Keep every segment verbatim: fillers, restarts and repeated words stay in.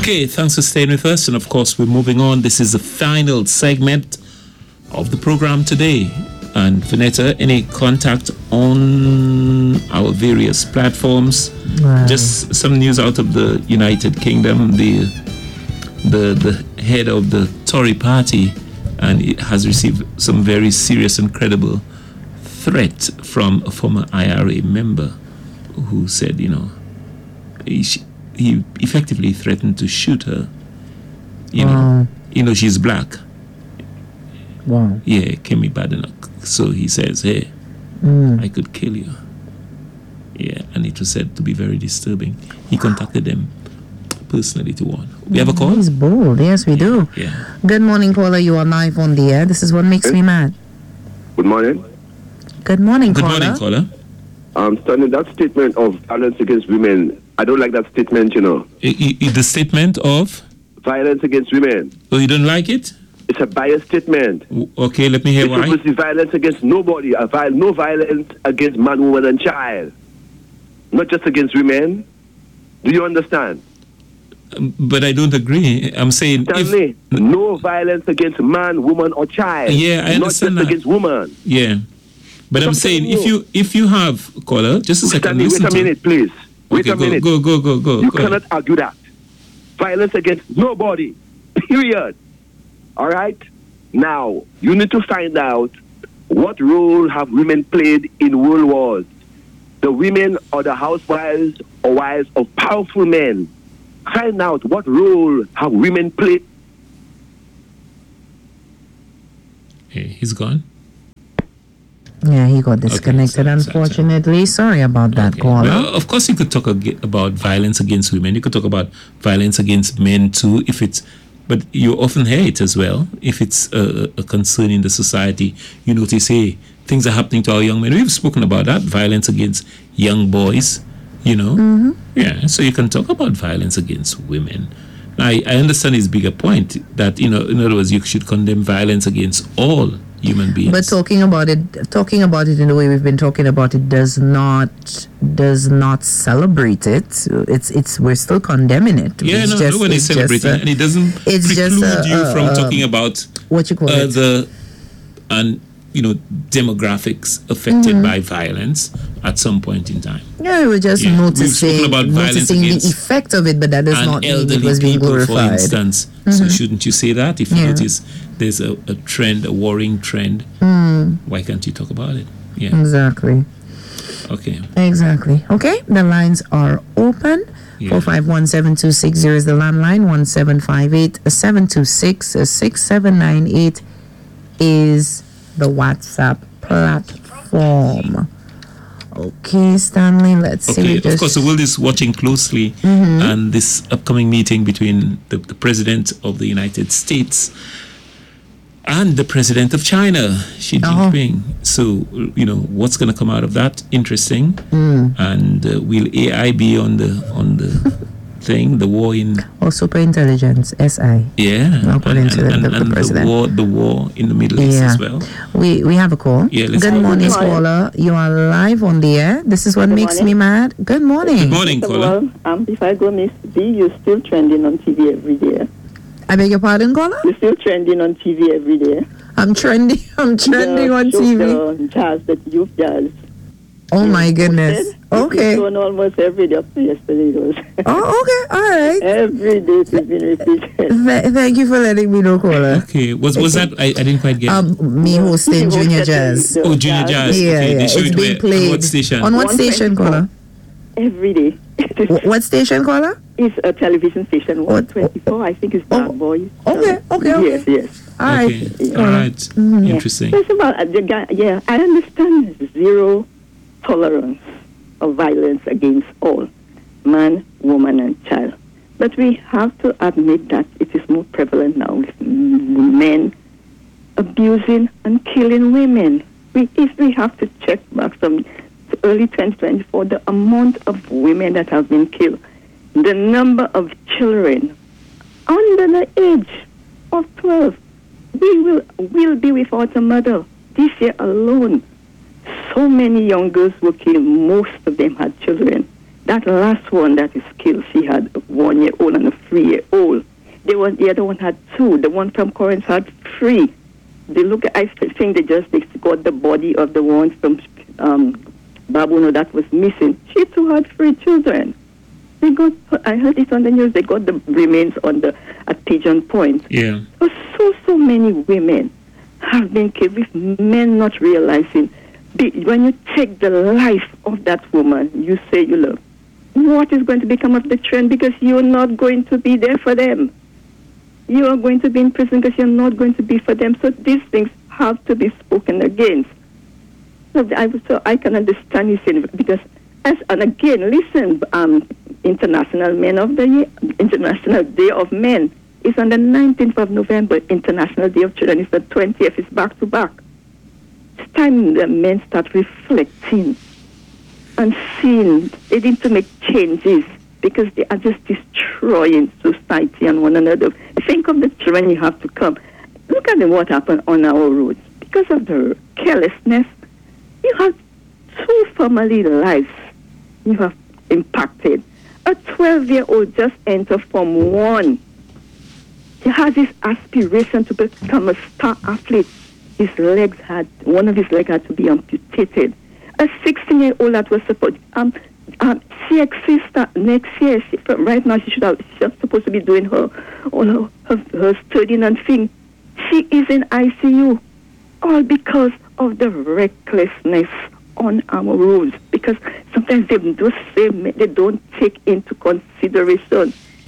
Okay, thanks for staying with us. And of course, we're moving on. This is the final segment of the program today. And Vanetta, any contact on our various platforms? Wow. Just some news out of the United Kingdom. The the the head of the Tory party, and it has received some very serious and credible threat from a former I R A member who said, you know, he, he effectively threatened to shoot her. You Wow. know, you know she's black. Wow. Yeah, Kemi Badenoch. So he says, hey, Mm. I could kill you. Yeah, and it was said to be very disturbing. He contacted them personally to warn. We have a call? He's bold. Yes, we do. Yeah. Good morning, caller. You are live on the air. This is what makes me mad. Good morning. Good morning, Good caller. morning, caller. I'm standing that statement of violence against women. I don't like that statement, you know. I, I, the statement of? Violence against women. Oh, you don't like it? It's a biased statement. W- Okay, let me hear It's why. supposed to be violence against nobody. A viol- no violence against man, woman, and child. Not just against women. Do you understand? Um, But I don't agree. I'm saying if, Stanley, no violence against man, woman, or child. Yeah, I understand Not that. just against woman. yeah. But I'm I'm saying telling if you. you if you have caller, just a second. Stanley, wait listen a to- minute, please. Wait Okay, a go, minute. go go go go. You go cannot ahead. argue that. Violence against nobody. Period. All right? Now, you need to find out what role have women played in world wars. The women or the housewives or wives of powerful men. Find out what role have women played. Hey, he's gone. Yeah, he got disconnected, so- so- so- unfortunately. Sorry about that, Okay. caller. Well, of course, you could talk ag- about violence against women. You could talk about violence against men too, if it's. But you often hear it as well. If it's a, a concern in the society, you notice, hey, things are happening to our young men. We've spoken about that violence against young boys. You know, Mm-hmm. yeah. So you can talk about violence against women. I, I understand his bigger point that you know, in other words, you should condemn violence against all human beings. But talking about it, talking about it in the way we've been talking about it, does not does not celebrate it. It's it's we're still condemning it. yeah, It's no, just- no one is it's just, celebrating, uh, and it doesn't it's preclude just, uh, you uh, from um, talking about what you call uh, it. the and you know demographics affected by violence at some point in time. Yeah, we were just Yeah, we've noticing spoken about violence noticing the against- effect of it, but that does and not mean elderly it was being people, for glorified. instance. So shouldn't you say that? If you Yeah. notice there's a, a trend, a worrying trend, Hmm. why can't you talk about it? Yeah. Exactly. Okay. Exactly. Okay, the lines are open. Yeah. Four five one seven two six zero is the landline. One seven five eight seven two six six seven nine eight is the WhatsApp platform. Okay, Stanley. Let's see. Okay, we of just- course, the world is watching closely, Mm-hmm. and this upcoming meeting between the, the President of the United States and the President of China, Xi Uh-huh. Jinping. So, you know, what's going to come out of that? Interesting. Mm. And uh, will A I be on the on the thing, the war in Oh, super intelligence. S I. yeah, According and, to the- and, the- and, the and the president. war, the war in the Middle East Yeah. as well. We we have a call. Yeah, let's Good go. morning, Good morning. caller. You are live on the air. This is what Good makes morning. me mad. Good morning. Good morning, First of caller. all, um, if I go Miss B, you're still trending on T V every day. I beg your pardon, caller. You're still trending on T V every day. I'm trending. I'm trending The on show- T V. The jazz, that youth jazz. Oh my goodness. Okay. It's on almost every day up to yesterday. It was. Oh, okay. All right. Every day it's been repeated. Th- thank you for letting me know, caller. Okay, was was that? I, I didn't quite get. Um, me hosting Who Junior hosted Jazz. the- oh, Junior Jazz. Yeah, okay, yeah. they show It's it being where- played on what station? On what one station, twenty-four. caller? Every day. Wh- What station, caller? It's a television station, one twenty-four. I think it's Oh, Bad Boys. okay, okay, okay. Yes, yes. All right. Okay, all right, Mhm. interesting. First of all, uh, the guy, yeah, I understand zero tolerance of violence against all, man, woman, and child. But we have to admit that it is more prevalent now with m- men abusing and killing women. We, if we have to check back from early twenty twenty-four, the amount of women that have been killed, the number of children under the age of twelve, we will will be without a mother. This year alone, so many young girls were killed. Most of them had children. That last one that is killed, she had a one-year-old and a three-year-old. They was, the other one had two. The one from Corinth had three. They look. I think they just they got the body of the one from um, Babuno that was missing. She too had three children. They got. I heard it on the news. They got the remains on the at Pigeon Point. Yeah. So so so many women have been killed with men not realizing. When you take the life of that woman, you say you love. What is going to become of the trend? Because you're not going to be there for them. You are going to be in prison because you're not going to be for them. So these things have to be spoken against. So I, so I can understand you saying, because, as, and again, listen, um, International Men of the Year, International Day of Men is on the nineteenth of November. International Day of Children is the twentieth. It's back to back. It's time the men start reflecting and seeing they need to make changes, because they are just destroying society and one another. Think of the children you have to come. Look at what happened on our roads. Because of the carelessness, you have two family lives you have impacted. A twelve-year-old just entered Form one. He has this aspiration to become a star athlete. His legs had, one of his legs had to be amputated. A sixteen-year-old that was supposed, um, um, C X sister next year, she, right now she should have, she's supposed to be doing her, all her, her, her studying and thing. She is in I C U, all because of the recklessness on our roads. Because sometimes they do say, they don't take into consideration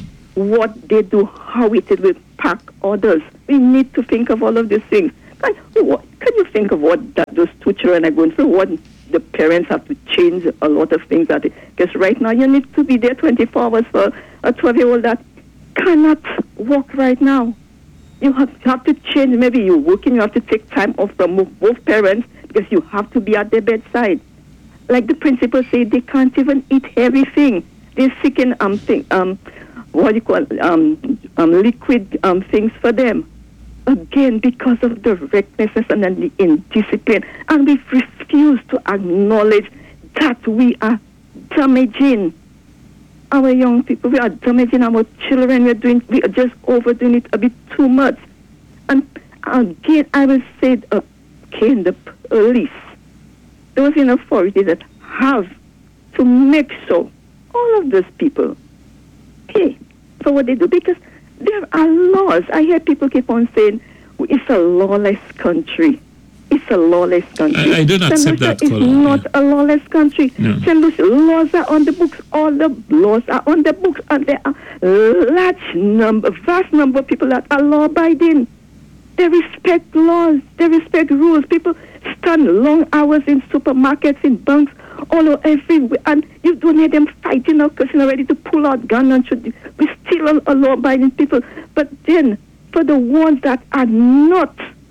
what they do, how it will impact others. We need to think of all of these things. Can, can you think of what that those two children are going through? What the parents have to change a lot of things. That because right now you need to be there twenty-four hours for a twelve-year-old that cannot walk right now. You have, you have to change. Maybe you're working, you have to take time off from both parents because you have to be at their bedside. Like the principal said, they can't even eat everything. They're seeking um thing, um what do you call um um liquid um things for them. Again, because of the recklessness and the indiscipline. And we refuse to acknowledge that we are damaging our young people. We are damaging our children. We are doing, we are just overdoing it a bit too much. And again, I will say, again, the police, those in authority that have to make sure all of those people pay for what they do, because there are laws. I hear people keep on saying, it's a lawless country. It's a lawless country. I, I don't accept that, It's not yeah. a lawless country. No. Saint Lucia, laws are on the books. All the laws are on the books. And there are large number, vast number of people that are law-abiding. They respect laws. They respect rules. People stand long hours in supermarkets, in banks, all over everywhere. And you don't hear them fighting or cussing or ready to pull out guns and shoot. We still are law-abiding people. But then, for the ones that are not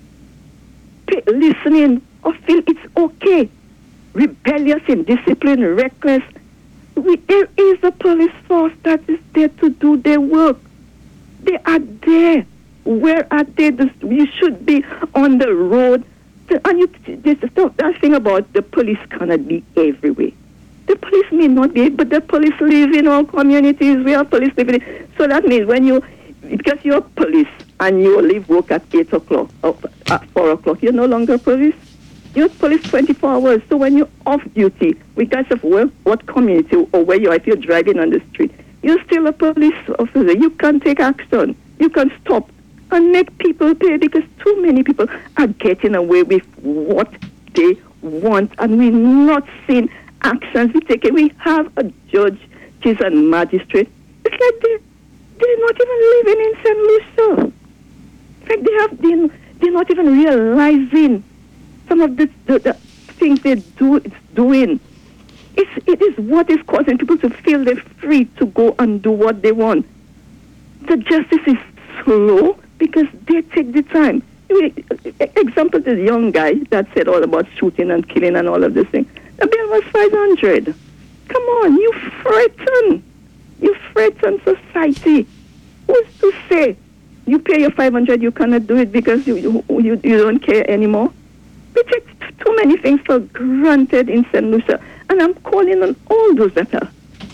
listening or feel it's okay, rebellious, indisciplined, reckless, we, there is a police force that is there to do their work. They are there. Where are they? You should be on the road. And you, this is that thing about the police cannot be everywhere. The police may not be, but the police live in all communities. We are police living. So that means when you, because you're police and you leave work at eight o'clock or at four o'clock, you're no longer police. You're police twenty-four hours. So when you're off duty, regardless of where, what community or where you are, if you're driving on the street, you're still a police officer. You can take action. You can stop and make people pay, because too many people are getting away with what they want, and we're not seeing actions we take. We have a judge, judge and magistrate. It's like they, they're not even living in Saint Lucia. It's like they have, they, they're not even realizing some of the, the, the things they do, it's doing. It's, it is what is causing people to feel they're free to go and do what they want. The justice is slow because they take the time. Example, this young guy that said all about shooting and killing and all of this thing. The bill was five hundred. Come on, you threaten. You threaten society. Who's to say you pay your five hundred, you cannot do it because you, you, you, you don't care anymore? We take too many things for granted in Saint Lucia. And I'm calling on all those that are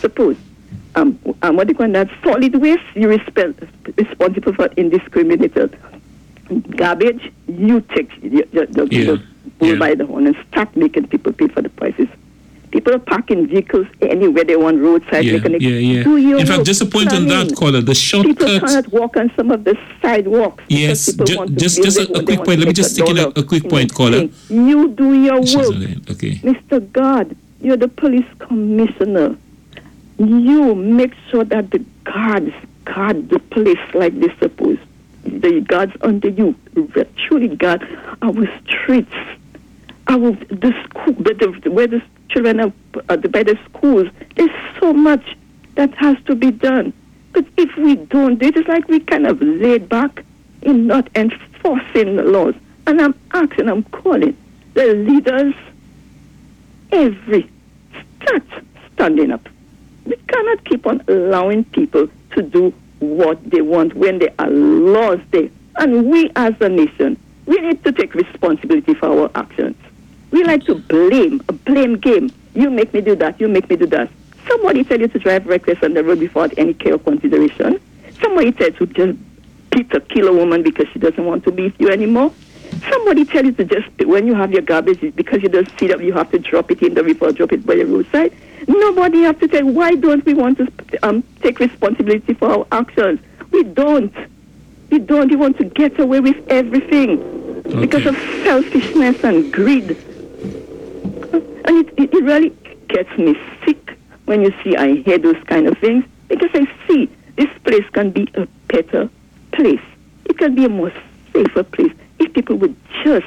suppose, um, um, what do you call that? Solid waste, you're resp- responsible for indiscriminated garbage. You take the, the, the, Yeah. the bull Yeah. by the horn and start making people pay for the prices. People are parking vehicles anywhere they want, roadside. Yeah, making it- yeah, yeah. Do your In fact, work. just a point on Planning. that, caller, the People shortcut. cannot walk on some of the sidewalks. Yes, because people ju- want to just build just their a, a own- they quick want point. to Let me make just stick in a, dollar a quick in point, that caller. thing. You do your She's work. on the line. Okay. Mister God, you're the police commissioner. You make sure that the guards guard the place like they're supposed. The guards under you truly guard our streets, our the school, the, the, where the children are uh, the, by the schools. There's so much that has to be done. But if we don't do it, it's like we kind of laid back in not enforcing the laws. And I'm asking, I'm calling the leaders, every start standing up. We cannot keep on allowing people to do what they want when there are laws there. And we as a nation, we need to take responsibility for our actions. We like to blame, a blame game. You make me do that, you make me do that. Somebody tell you to drive reckless on the road without any care or consideration. Somebody tell you to just beat or kill a woman because she doesn't want to be with you anymore. Somebody tell you to just, when you have your garbage, because you don't see that you have to drop it in the river or drop it by the roadside. Nobody have to tell, why don't we want to um, take responsibility for our actions? We don't. We don't. We want to get away with everything Okay. because of selfishness and greed. And it, it, it really gets me sick when you see, I hear those kind of things, because I see this place can be a better place. It can be a more safer place if people would just,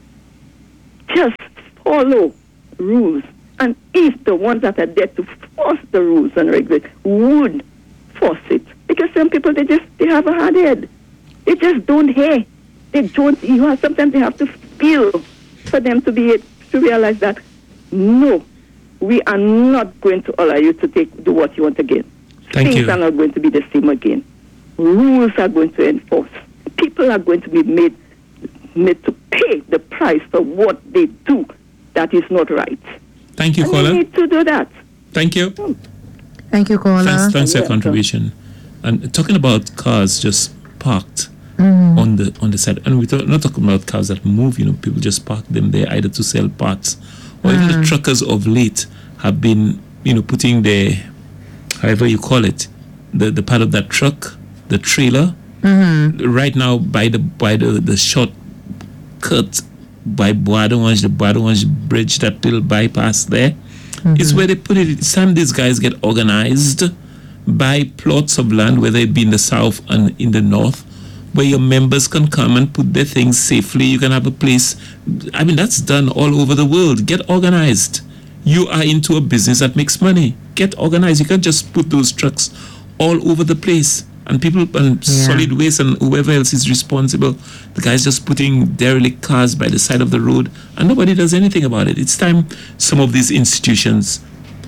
just follow rules. And if the ones that are there to force the rules and regulate would force it. Because some people, they just, they have a hard head. They just don't hear. They don't, you have, sometimes they have to feel for them to be, to realize that, no, we are not going to allow you to take, do what you want again. Thank Things you. are not going to be the same again. Rules are going to enforce. People are going to be made, made to pay the price for what they do that is not right. Thank you, And caller. we need to do that. Thank you. Thank you, caller. Thanks, thanks for your Yeah. contribution. And talking about cars just parked Mm. on the on the side, and we're talk, not talking about cars that move. You know, people just park them there either to sell parts, or even the truckers of late have been, you know, putting their, however you call it, the the part of that truck, the trailer, Mm-hmm. right now by the by the the short cut by Boadonge, the Boadonge bridge, that little bypass there. It's where they put it. It's time these guys get organized, buy plots of land, whether it be in the south and in the north, where your members can come and put their things safely. You can have a place. I mean, that's done all over the world. Get organized. You are into a business that makes money. Get organized. You can't just put those trucks all over the place. And people and Yeah. solid waste and whoever else is responsible, the guy's just putting derelict cars by the side of the road and nobody does anything about it. It's time some of these institutions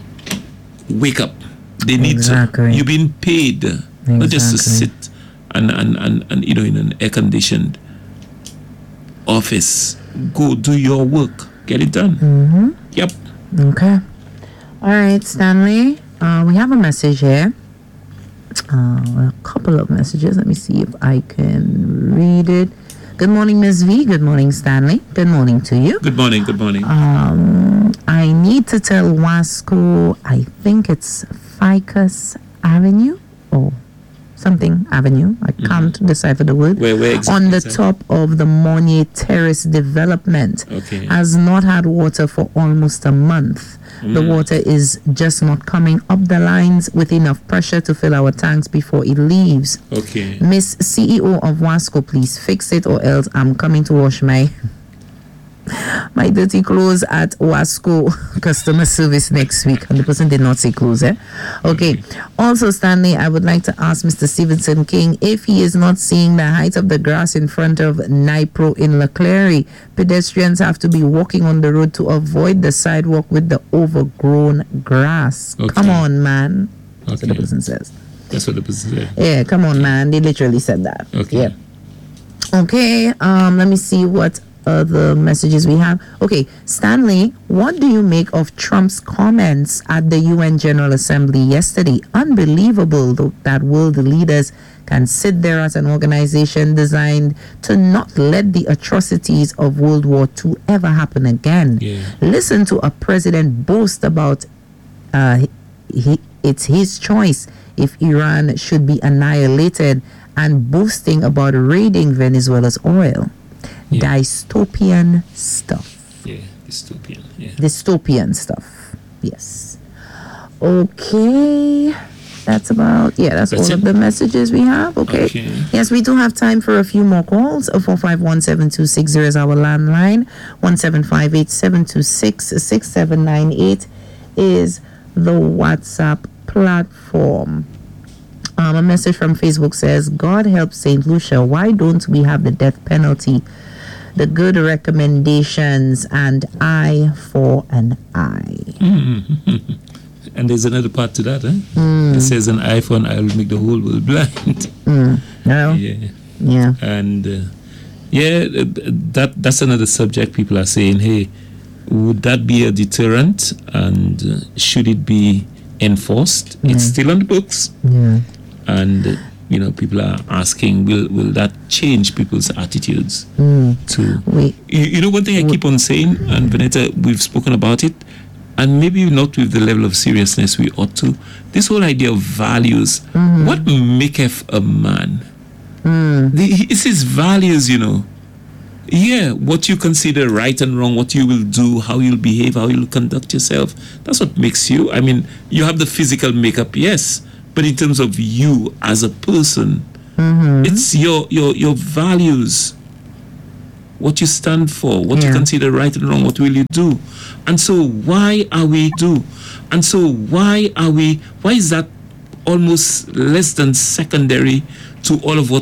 wake up. They need Exactly. to. You've been paid, not just to Exactly. sit and, and, and, and you know, in an air-conditioned office. Go do your work. Get it done. Mm-hmm. Yep. Okay. All right, Stanley. Uh, we have a message here. Uh, a couple of messages. Let me see if I can read it. Good morning, Miss V. Good morning, Stanley. Good morning to you. Good morning. Good morning. Um, I need to tell Wasco, I think it's Ficus Avenue or something Avenue. I can't decipher the word. Where- where exactly On the is that? top of the Monnier Terrace development. Okay. Has not had water for almost a month. The Mm. water is just not coming up the lines with enough pressure to fill our tanks before it leaves. Okay. Miss C E O of Wasco, please fix it or else I'm coming to wash my my dirty clothes at Wasco customer service next week. And the person did not say clothes, eh? Okay. Also, Stanley, I would like to ask Mister Stevenson King if he is not seeing the height of the grass in front of Nipro in Leclerc. Pedestrians have to be walking on the road to avoid the sidewalk with the overgrown grass. Okay. Come on, man. That's what the Okay. person says. That's what the person said. Yeah, come on, man. They literally said that. Okay. Yeah. Okay. Um, let me see what other messages we have? Okay, Stanley, what do you make of Trump's comments at the U N General Assembly yesterday? Unbelievable though, that world leaders can sit there as an organization designed to not let the atrocities of World War Two ever happen again. Yeah. Listen to a president boast about uh, he, it's his choice if Iran should be annihilated, and boasting about raiding Venezuela's oil. Yeah. Dystopian stuff. Yeah, dystopian. Yeah. Dystopian stuff. Yes. Okay. That's about, yeah, that's, That's all it? of the messages we have. Okay. Okay. Yes, we do have time for a few more calls. four five one, seven two six zero is our landline. one seven five eight, seven two six, six seven nine eight is the WhatsApp platform. Um, a message from Facebook says, God help Saint Lucia. Why don't we have the death penalty? The good recommendations and eye for an eye. And there's another part to that, eh? Mm. It says an eye for an eye will make the whole world blind. Mm. No? Yeah. Yeah. And uh, yeah, uh, that that's another subject. People are saying, hey, would that be a deterrent, and uh, should it be enforced? It's still on the books, Yeah. and uh, you know, people are asking, will will that change people's attitudes Mm. to? We, You, you know, one thing I keep on saying, and Vanetta, we've spoken about it, and maybe not with the level of seriousness we ought to. This whole idea of values. What maketh a man? mm, The, it's his values, you know. Yeah, what you consider right and wrong, what you will do, how you'll behave, how you'll conduct yourself. That's what makes you. I mean, you have the physical makeup, yes, but in terms of you as a person, it's your your your values, what you stand for, what you Yeah. consider right and wrong, what will you do. And so why are we do? And so why are we, why is that almost less than secondary to all of what